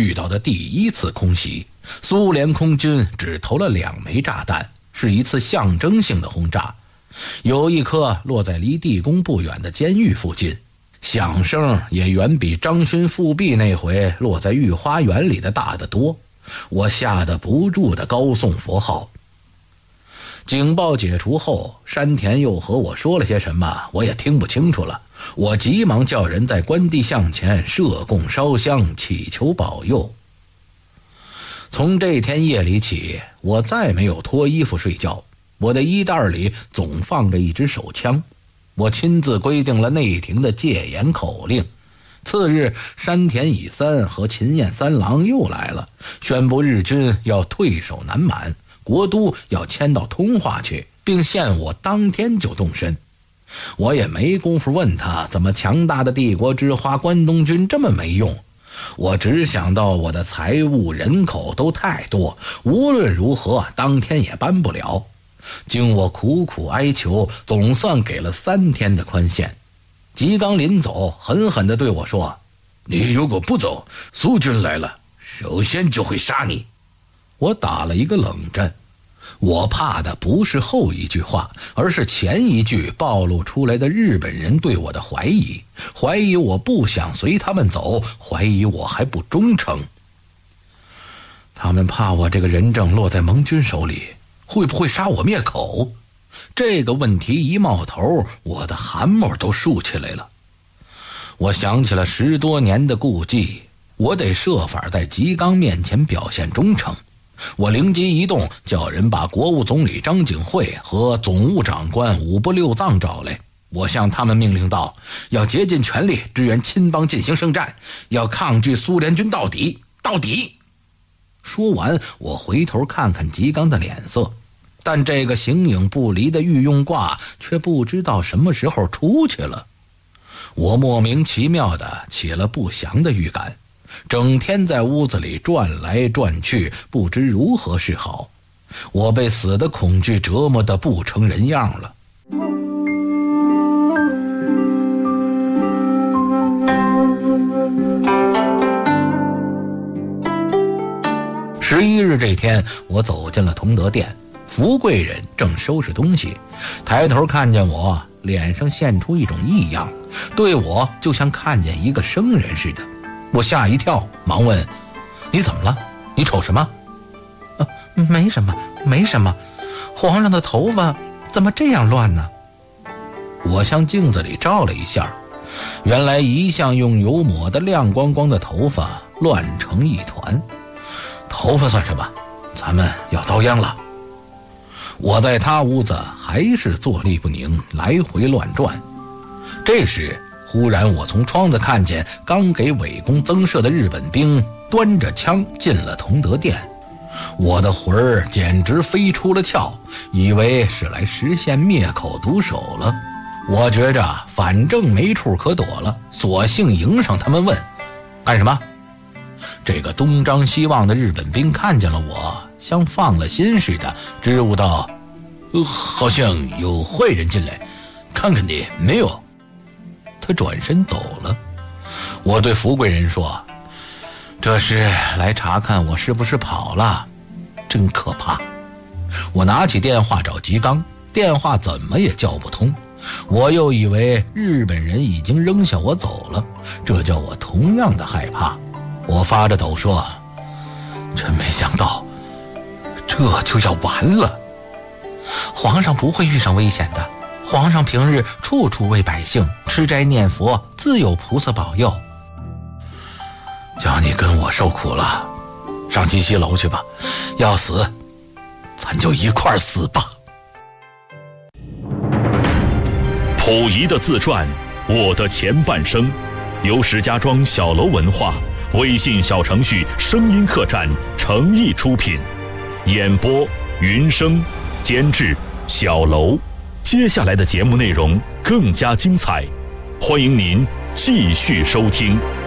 遇到的第一次空袭，苏联空军只投了2枚炸弹，是一次象征性的轰炸。有一颗落在离地宫不远的监狱附近，响声也远比张勋复辟那回落在御花园里的大得多。我吓得不住地高诵佛号。警报解除后，山田又和我说了些什么，我也听不清楚了。我急忙叫人在关帝像前设供烧香，祈求保佑。从这天夜里起，我再没有脱衣服睡觉，我的衣袋里总放着一支手枪。我亲自规定了内廷的戒严口令。次日，山田乙三和秦彦三郎又来了，宣布日军要退守南满，国都要迁到通化去，并限我当天就动身。我也没工夫问他怎么强大的帝国之花关东军这么没用，我只想到我的财物人口都太多，无论如何当天也搬不了。经我苦苦哀求，总算给了3天的宽限。吉冈临走，狠狠地对我说：“你如果不走，苏军来了，首先就会杀你。”我打了一个冷战。我怕的不是后一句话，而是前一句暴露出来的日本人对我的怀疑，怀疑我不想随他们走，怀疑我还不忠诚。他们怕我这个人证落在盟军手里，会不会杀我灭口？这个问题一冒头，我的汗毛都竖起来了。我想起了10多年的顾忌，我得设法在吉冈面前表现忠诚。我灵机一动，叫人把国务总理张景惠和总务长官武部六藏找来。我向他们命令道：要竭尽全力支援亲邦进行圣战，要抗拒苏联军到底，到底。说完，我回头看看吉冈的脸色，但这个形影不离的御用挂却不知道什么时候出去了。我莫名其妙的起了不祥的预感，整天在屋子里转来转去，不知如何是好。我被死的恐惧折磨得不成人样了。11日这天，我走进了同德殿，福贵人正收拾东西，抬头看见我，脸上现出一种异样，对我就像看见一个生人似的。我吓一跳，忙问：你怎么了？你瞅什么？没什么，没什么。皇上的头发怎么这样乱呢？我向镜子里照了一下，原来一向用油抹的亮光光的头发乱成一团。头发算什么？咱们要遭殃了。我在他屋子还是坐立不宁，来回乱转。这时忽然我从窗子看见刚给伪公增设的日本兵端着枪进了同德殿。我的魂儿简直飞出了窍，以为是来实现灭口毒手了。我觉着反正没处可躲了，索性迎上他们问：干什么？这个东张西望的日本兵看见了我，像放了心似的，支吾道：好像有坏人进来，看看你没有。他转身走了。我对福贵人说：这是来查看我是不是跑了，真可怕。我拿起电话找吉冈，电话怎么也叫不通。我又以为日本人已经扔下我走了，这叫我同样的害怕。我发着抖说：真没想到，这就要完了。皇上不会遇上危险的，皇上平日处处为百姓吃斋念佛，自有菩萨保佑。叫你跟我受苦了，上鸡西楼去吧，要死咱就一块死吧。 溥仪的自传《我的前半生》，由石家庄小楼文化微信小程序声音客栈诚意出品，演播云生，监制小楼。接下来的节目内容更加精彩，欢迎您继续收听。